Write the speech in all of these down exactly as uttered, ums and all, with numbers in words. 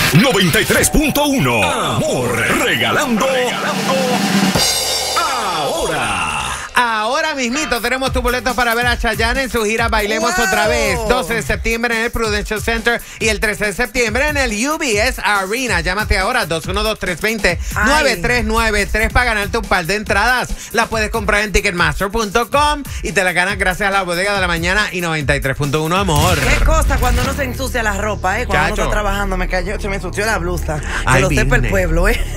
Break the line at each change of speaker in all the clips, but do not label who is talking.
noventa y tres punto uno. Amor, regalando, regalando ahora.
Ahora mismito tenemos tu boleto para ver a Chayanne en su gira Bailemos
wow.
Otra Vez. doce de septiembre en el Prudential Center y el trece de septiembre en el U B S Arena. Llámate ahora dos uno dos, tres dos cero, nueve tres nueve tres para ganarte un par de entradas. La puedes comprar en ticketmaster punto com y te la ganas gracias a la bodega de la mañana y noventa y tres punto uno, amor.
Qué cosa cuando uno se ensucia la ropa, ¿eh? Cuando
Chacho.
uno está trabajando, me cayó, se me ensució la blusa. Que
Ay,
lo sepa el
business.
pueblo, ¿eh?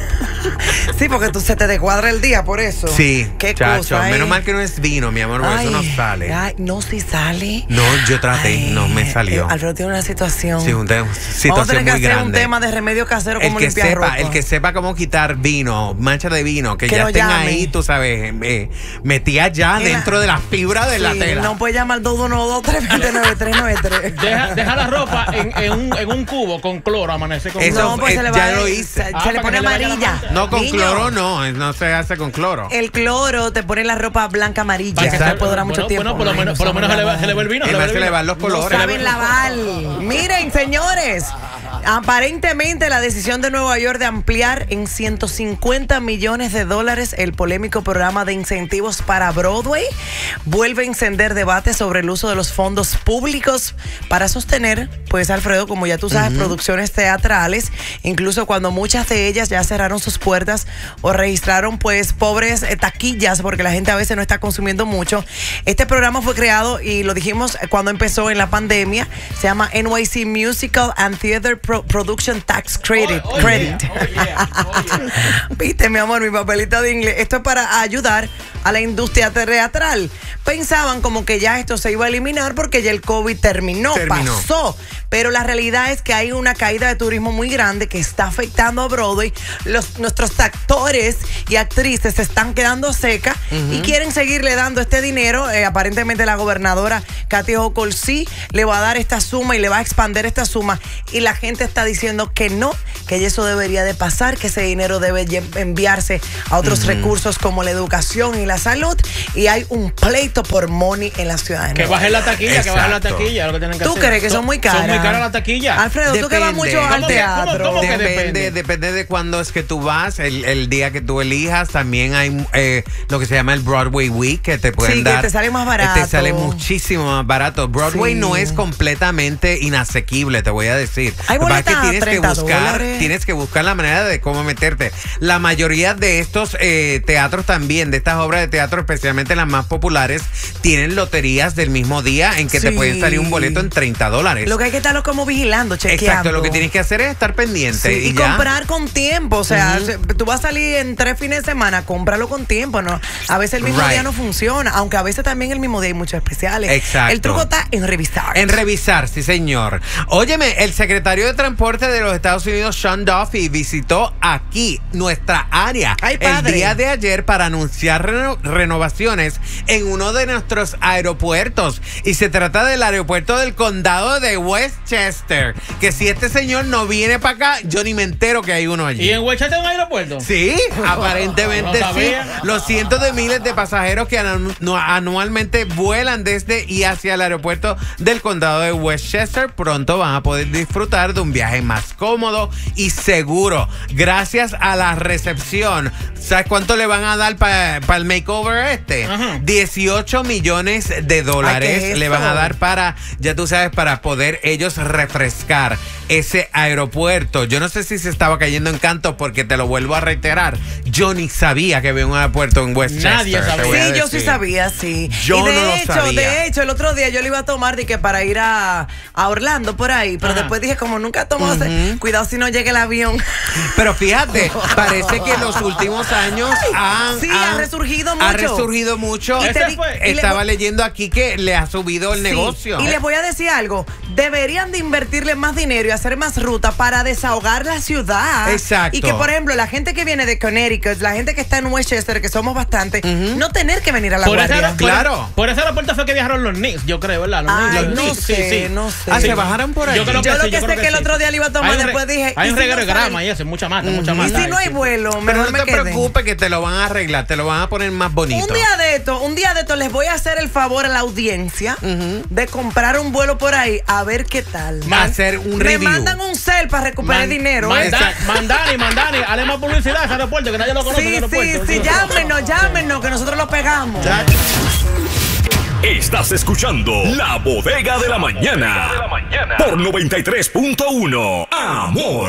Sí, porque tú se te descuadra el día por eso.
Sí,
Qué
chacho,
cosa, ¿eh?
menos mal que no es vino, mi amor, porque
Ay,
eso no sale.
Ay, no, si sale.
No, yo traté,
Ay,
no me salió.
eh, Alfredo tiene una situación.
Sí, una
Vamos a
situación
tener que
muy
hacer
grande.
un tema de remedio casero,
El
como
que
limpiar
sepa,
ropa.
el que sepa cómo quitar vino, mancha de vino, que,
Que
ya
lo
estén
llame.
ahí, tú sabes, eh, metía ya
En la-
dentro de la fibra de la
Sí,
tela.
no puede llamar dos uno dos, tres dos nueve, tres nueve tres.
Deja, deja la ropa en, en, un, en un cubo con cloro, amanece con
Eso,
No, pues
eh,
se le
ya
va
lo
a-
hice.
Se,
Ah,
se le
para
pone
que le vaya la
amarilla.
manta.
No, con
Niño,
cloro no, eh, no se hace con cloro.
El cloro te pone la ropa blanca amarilla.
Para que
Eso
se-
puede durar mucho
bueno,
tiempo.
bueno, por lo
Ay,
menos,
no
por lo menos se le, va,
saben
se le va el vino. se le va
Además
el
se le
vino.
van los
No
colores.
saben lavar. Miren, señores, aparentemente la decisión de Nueva York de ampliar en ciento cincuenta millones de dólares el polémico programa de incentivos para Broadway vuelve a encender debates sobre el uso de los fondos públicos para sostener, pues, Alfredo, como ya tú sabes, uh-huh. producciones teatrales, incluso cuando muchas de ellas ya cerraron sus puertas o registraron, pues, pobres eh, taquillas porque la gente a veces no está consumiendo mucho. Este programa fue creado, y lo dijimos cuando empezó en la pandemia, se llama N Y C Musical and Theater Pro Production Tax Credit.
Oh, oh,
Credit.
yeah, oh, yeah, oh, yeah.
Viste, mi amor, mi papelita de inglés. Esto es para ayudar a la industria teatral. Pensaban como que ya esto se iba a eliminar porque ya el COVID terminó,
Terminó.
pasó. Pero la realidad es que hay una caída de turismo muy grande que está afectando a Broadway. Los, nuestros actores y actrices se están quedando secas uh-huh. y quieren seguirle dando este dinero. Eh, aparentemente la gobernadora Kathy Hochul sí le va a dar esta suma y le va a expandir esta suma. Y la gente está diciendo que no, que eso debería de pasar, que ese dinero debe enviarse a otros uh-huh. recursos como la educación y la salud. Y hay un pleito por money en la ciudad de
Que
Nueva
baje la taquilla,
Exacto.
que baje la taquilla. Lo que tienen que
¿Tú
hacer.
crees que son muy caras?
Son muy caras la taquilla.
Alfredo, tú que vas
Depende.
mucho al
¿Cómo que-
teatro.
cómo- cómo que
Depende,
depende?
depende de cuándo es que tú vas, el, el día que tú elijas. También hay eh, lo que se llama el Broadway Week, que te pueden
Sí, que
dar.
te sale más barato.
Te sale muchísimo más barato. Broadway
Sí.
no es completamente inasequible, te voy a decir.
Hay
Lo que pasa es que
boletas a
tienes que
treinta
buscar,
dólares.
tienes que buscar la manera de cómo meterte. La mayoría de estos eh, teatros también, de estas obras de teatro, especialmente las más populares, tienen loterías del mismo día en que te
Sí.
pueden salir un boleto en treinta dólares.
Lo que hay que estarlo como vigilando, chequeando.
Exacto, lo que tienes que hacer es estar pendiente.
Sí,
y
y
ya.
comprar con tiempo, o sea,
Ujú.
se- tú vas a salir en tres fines de semana, cómpralo con tiempo, ¿no? A veces el mismo
Right.
día no funciona, aunque a veces también el mismo día hay muchos especiales.
Exacto.
El truco está en revisar.
En revisar, sí señor. Óyeme, el secretario de Transporte de los Estados Unidos, Sean Duffy, visitó aquí, nuestra área,
Ay,
el
padre.
día de ayer para anunciar reno- renovaciones en uno de nuestros aeropuertos. Y se trata del aeropuerto del condado de Westchester. Que si este señor no viene para acá, yo ni me entero que hay uno allí.
¿Y en Westchester hay un aeropuerto?
Sí, aparentemente
No
sí.
sabía.
Los cientos de miles de pasajeros que anu- no- anualmente vuelan desde y hacia el aeropuerto del condado de Westchester pronto van a poder disfrutar de un viaje más cómodo y seguro gracias a la recepción. ¿Sabes cuánto le van a dar para el makeover este?
Ajá.
dieciocho millones de dólares
Ay, ¿qué es
le van a
eso?
dar para, ya tú sabes, para poder ellos refrescar ese aeropuerto. Yo no sé si se estaba cayendo en canto porque te lo vuelvo a reiterar. Yo ni sabía que había un aeropuerto en Westchester.
Nadie sabía.
te voy a
Sí, yo sí
decir.
sabía, sí.
Yo
y de
no lo
hecho,
sabía.
de hecho, el otro día yo le iba a tomar de que para ir a, a Orlando por ahí, pero
Ajá.
después dije, como nunca tomo, cuidado si no llega el avión.
Pero fíjate, parece que en los últimos años han,
sí,
han-
ha resurgido
Ha
mucho.
resurgido mucho.
Y te
Ese
di-
fue.
y le
Estaba
voy-
leyendo aquí que le ha subido el
Sí,
negocio.
Y les voy a decir algo, deberían de invertirle más dinero y hacer más ruta para desahogar la ciudad.
Exacto.
Y que, por ejemplo, la gente que viene de Connecticut, la gente que está en Westchester, que somos bastante, no tener que venir a la
Por ese,
guardia.
aer- por-
Claro.
Por ese aeropuerto fue que viajaron los Knicks, yo creo, ¿verdad? Los
Ay,
Knicks, los
no
Knicks,
sé,
sí, sí.
no sé.
Ah,
Sí.
se bajaron por ahí.
Yo creo que
Yo
sí,
lo que
yo
sé
creo
que el
sí.
otro día le iba a tomar,
Hay un re-
después dije,
Hay
¿y
un
si no
reguero de
sale?
grama y eso, mucha mata, mucha mata.
Y si no hay
Sí.
vuelo,
Pero
mejor
no
me
te
quedé.
preocupes que te lo van a arreglar, te lo van a poner más bonito.
Un día de esto, un día de esto les voy a hacer el favor a la audiencia de comprar un vuelo por ahí a ver qué tal.
Va a hacer un
Me
review.
mandan un selfie él para recuperar
Man-
dinero.
Manda-
¿eh?
Mandani, Mandani, hale más publicidad a ese aeropuerto, que nadie lo conoce.
Sí,
en el
sí,
aeropuerto.
sí, llámenos, llámenos, que nosotros lo pegamos.
Estás escuchando La Bodega de la Mañana por noventa y tres punto uno. Amor.